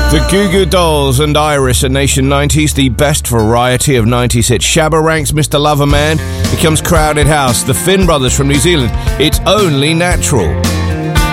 The Goo Goo Dolls and Iris at Nation 90s, the best variety of 90s hits. Shabba Ranks' Mr. Loverman becomes Crowded House. The Finn Brothers from New Zealand, It's Only Natural.